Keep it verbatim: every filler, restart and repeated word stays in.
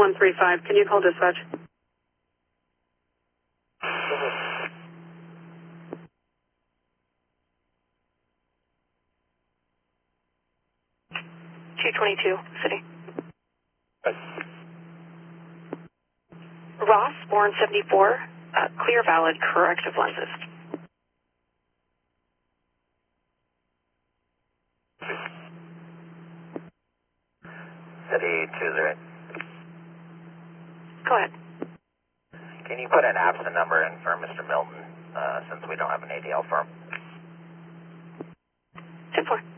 one three five. Can you call dispatch? two twenty-two, City. Ross, Warren seventy-four, uh, clear valid corrective lenses. City two zero. Go ahead. Can you put an absent number in for Mister Milton, uh, since we don't have an A D L for him? ten four.